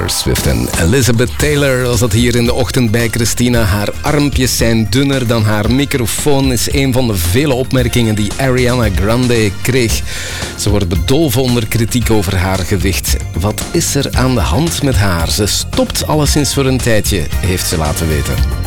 Taylor Swift en Elizabeth Taylor was dat hier in de ochtend bij Christina. Haar armpjes zijn dunner dan haar microfoon is een van de vele opmerkingen die Ariana Grande kreeg. Ze wordt bedolven onder kritiek over haar gewicht. Wat is er aan de hand met haar? Ze stopt alleszins voor een tijdje, heeft ze laten weten.